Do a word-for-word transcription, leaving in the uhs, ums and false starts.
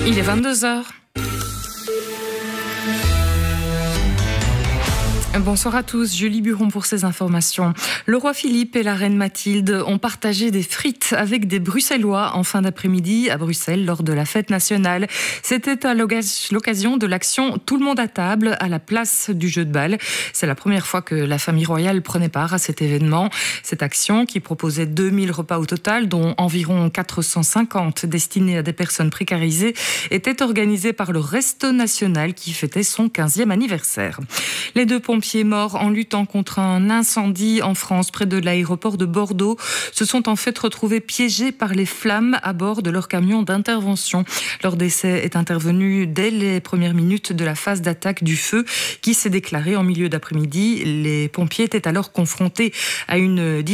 Il est vingt-deux heures. Bonsoir à tous, Julie Buron pour ces informations. Le roi Philippe et la reine Mathilde ont partagé des frites avec des Bruxellois en fin d'après-midi à Bruxelles lors de la fête nationale. C'était à l'occasion de l'action Tout le monde à table à la place du jeu de balle. C'est la première fois que la famille royale prenait part à cet événement. Cette action, qui proposait deux mille repas au total, dont environ quatre cent cinquante destinés à des personnes précarisées, était organisée par le Resto National qui fêtait son quinzième anniversaire. Les deux pompiers morts en luttant contre un incendie en France près de l'aéroport de Bordeaux se sont en fait retrouvés piégés par les flammes à bord de leur camion d'intervention. Leur décès est intervenu dès les premières minutes de la phase d'attaque du feu qui s'est déclarée en milieu d'après-midi. Les pompiers étaient alors confrontés à une